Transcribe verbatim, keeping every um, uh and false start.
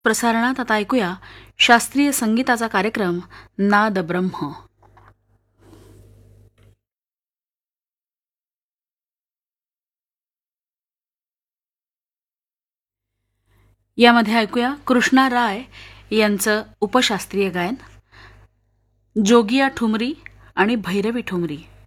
प्रसारणात आता ऐकूया शास्त्रीय संगीताचा कार्यक्रम नाद ब्रह्म. यामध्ये ऐकूया कृष्णा राय यांचं उपशास्त्रीय गायन, जोगिया ठुमरी आणि भैरवी ठुमरी